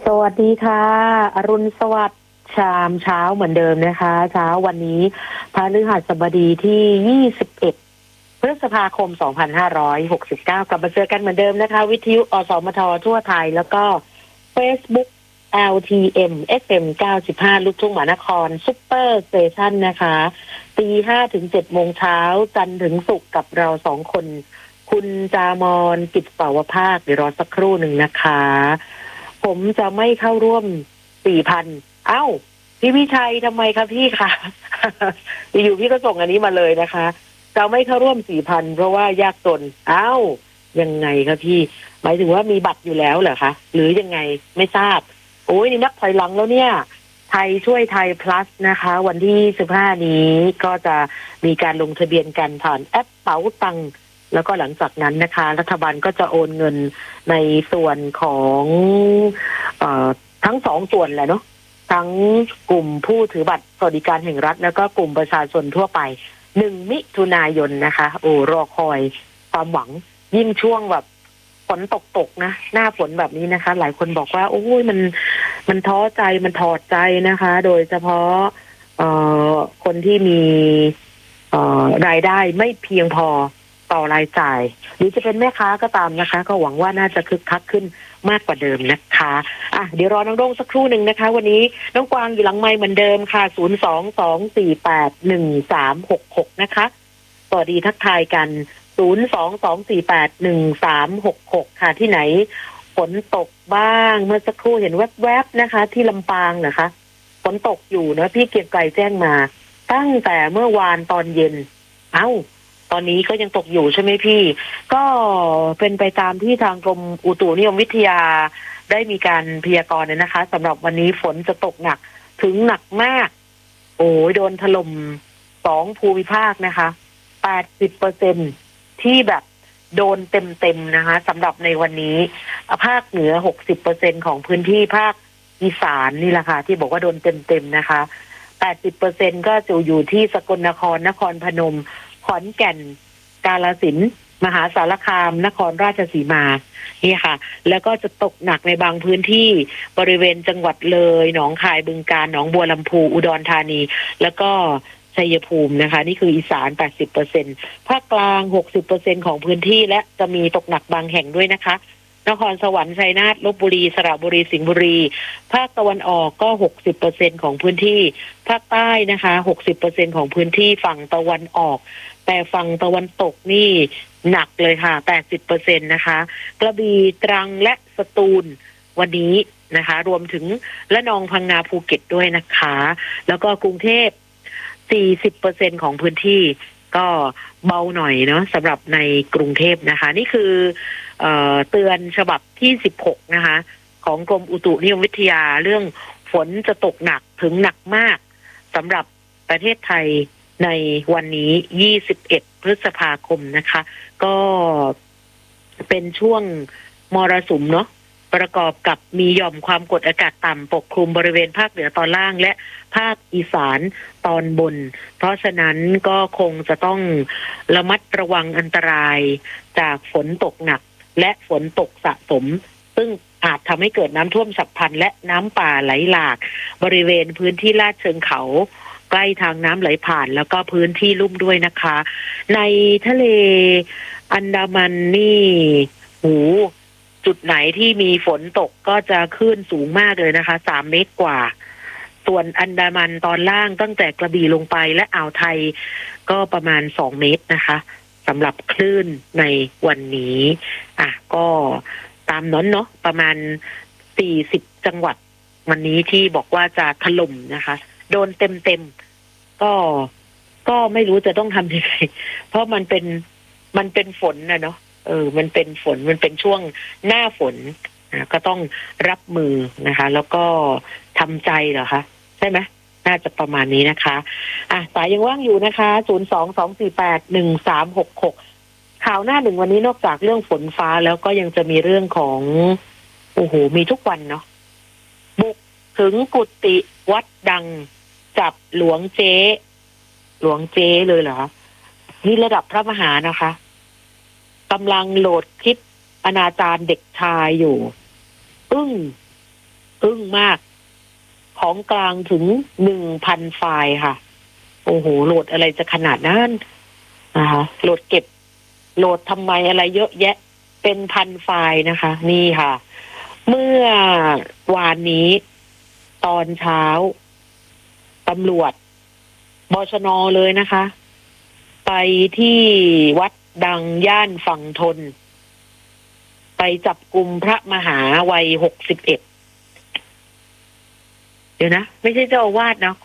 สวัสดีค่ะอรุณสวัสดิ์ชามเช้าเหมือนเดิมนะคะเช้าวันนี้พฤหัสบดีที่21พฤษภาคม2569กลับมาเจอกันเหมือนเดิมนะคะวิทยุอสมททั่วไทยแล้วก็ Facebook LTM FM 95ลูกทุ่งมหานครซุปเปอร์สเตชันนะคะตี5ถึง7โมงเช้าจันทร์ถึงศุกร์กับเรา2คนคุณจามอนกิจเป่าวภาคเดี๋ยวรอสักครู่หนึ่งนะคะผมจะไม่เข้าร่วม 4,000 เอ้าพี่วิชัยทำไมคะพี่คะ อยู่พี่ก็ส่งอันนี้มาเลยนะคะจะไม่เข้าร่วม 4,000 เพราะว่ายากจนเอ้ายังไงคะพี่หมายถึงว่ามีบัตรอยู่แล้วเหรอคะหรือยังไงไม่ทราบโอ้ยนี่นับถอยหลังแล้วเนี่ยไทยช่วยไทย plus นะคะวันที่15นี้ก็จะมีการลงทะเบียนกันผ่านแอปเป๋าตังแล้วก็หลังจากนั้นนะคะรัฐบาลก็จะโอนเงินในส่วนของทั้งสองส่วนแหละเนาะทั้งกลุ่มผู้ถือบัตรสวัสดิการแห่งรัฐแล้วก็กลุ่มประชาชนทั่วไป1 มิถุนายนนะคะโอ้รอคอยความหวังยิ่งช่วงแบบฝนตกนะหน้าฝนแบบนี้นะคะหลายคนบอกว่าโอ้ยมันท้อใจมันถอดใจนะคะโดยเฉพาะคนที่มีรายได้ไม่เพียงพอต่อรายจ่ายหรือจะเป็นแม่ค้าก็ตามนะคะก็หวังว่าน่าจะคึกคักขึ้นมากกว่าเดิมนะคะเดี๋ยวรอน้องโด้งสักครู่หนึ่งนะคะวันนี้น้องกวางอยู่หลังไมค์เหมือนเดิมค่ะ022481366นะคะสวัสดีทักทายกัน022481366ค่ะที่ไหนฝนตกบ้างเมื่อสักครู่เห็นแวบๆนะคะที่ลำปางนะคะฝนตกอยู่นะพี่เกียรติไกรแจ้งมาตั้งแต่เมื่อวานตอนเย็นตอนนี้ก็ยังตกอยู่ใช่ไหมพี่ก็เป็นไปตามที่ทางกรมอุตุนิยมวิทยาได้มีการพยากรณ์นะคะสำหรับวันนี้ฝนจะตกหนักถึงหนักมากโอ้ยโดนถล่ม2ภูมิภาคนะคะ 80% ที่แบบโดนเต็มๆนะคะสำหรับในวันนี้ภาคเหนือ 60% ของพื้นที่ภาคอีสานนี่แหละค่ะที่บอกว่าโดนเต็มๆนะคะ 80% ก็จะอยู่ที่สกลนครนครพนมขอนแก่นกาฬสินธุ์มหาสารคามนครราชสีมานี่ค่ะแล้วก็จะตกหนักในบางพื้นที่บริเวณจังหวัดเลยหนองคายบึงกาฬหนองบัวลำพูอุดรธานีแล้วก็ชัยภูมินะคะนี่คืออีสาน 80% ภาคกลาง 60% ของพื้นที่และจะมีตกหนักบางแห่งด้วยนะคะนครสวรรค์ชัยนาทลพบุรีสระบุรีสิงห์บุรีภาคตะวันออกก็ 60% ของพื้นที่ภาคใต้นะคะ 60% ของพื้นที่ฝั่งตะวันออกแต่ฝั่งตะวันตกนี่หนักเลยค่ะ 80% นะคะกระบี่ตรังและสตูลวันนี้นะคะรวมถึงละนองพังงาภูเก็ตด้วยนะคะแล้วก็กรุงเทพ 40% ของพื้นที่ก็เบาหน่อยเนาะสำหรับในกรุงเทพนะคะนี่คือเตือนฉบับที่16นะคะของกรมอุตุนิยมวิทยาเรื่องฝนจะตกหนักถึงหนักมากสำหรับประเทศไทยในวันนี้21พฤษภาคมนะคะก็เป็นช่วงมรสุมเนาะประกอบกับมีหย่อมความกดอากาศต่ำปกคลุมบริเวณภาคเหนือตอนล่างและภาคอีสานตอนบนเพราะฉะนั้นก็คงจะต้องระมัดระวังอันตรายจากฝนตกหนักและฝนตกสะสมซึ่งอาจทำให้เกิดน้ำท่วมฉับพลันและน้ำป่าไหลหลากบริเวณพื้นที่ลาดเชิงเขาใกล้ทางน้ำไหลผ่านแล้วก็พื้นที่ลุ่มด้วยนะคะในทะเลอันดามันนี่จุดไหนที่มีฝนตกก็จะคลื่นสูงมากเลยนะคะ3 เมตรกว่าส่วนอันดามันตอนล่างตั้งแต่กระบี่ลงไปและอ่าวไทยก็ประมาณ2 เมตรนะคะสำหรับคลื่นในวันนี้ก็ตามนั้นเนาะประมาณ40จังหวัดวันนี้ที่บอกว่าจะถล่มนะคะโดนเต็มก็ไม่รู้จะต้องทำยังไงเพราะมันเป็นฝนนะเนาะมันเป็นฝนมันเป็นช่วงหน้าฝนก็ต้องรับมือนะคะแล้วก็ทำใจเหรอคะใช่ไหมน่าจะประมาณนี้นะคะสายยังว่างอยู่นะคะ022481366ข่าวหน้าหนึ่งวันนี้นอกจากเรื่องฝนฟ้าแล้วก็ยังจะมีเรื่องของมีทุกวันเนาะบุกถึงกุฏิวัดดังจับหลวงเจ๊เลยเหรอนี่ระดับพระมหานะคะกำลังโหลดคลิปอนาจารเด็กชายอยู่อึ้งมาก ของกลางถึง 1,000 ไฟล์ค่ะ โอ้โหโหลดอะไรจะขนาดนั้นนะคะโหลดเก็บโหลดทำไมอะไรเยอะแยะเป็นพันไฟล์นะคะ นี่ค่ะ เมื่อวานนี้ตอนเช้าตำรวจบชน.เลยนะคะ ไปที่วัดดังย่านฝั่งทน ไปจับกุมพระมหาวัย61 เดี๋ยวนะ ไม่ใช่เจ้าอาวาสนะ